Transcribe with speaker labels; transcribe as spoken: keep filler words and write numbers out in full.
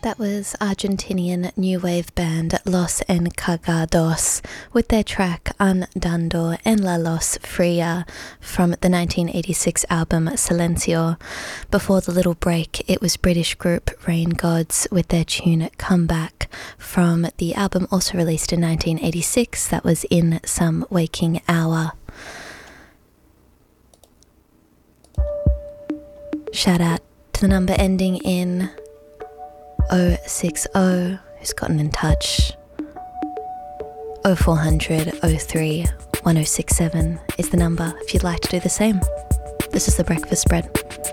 Speaker 1: That was Argentinian new wave band Los Encargados with their track Andando en la Luz Fría from the nineteen eighty-six album Silencio. Before the little break, it was British group Rain Gods with their tune Comeback from the album also released in nineteen eighty-six, that was In Some Waking Hour. Shout out to the number ending in oh six oh who's gotten in touch. oh four hundred oh three one oh six seven is the number if you'd like to do the same. This is The Breakfast Spread.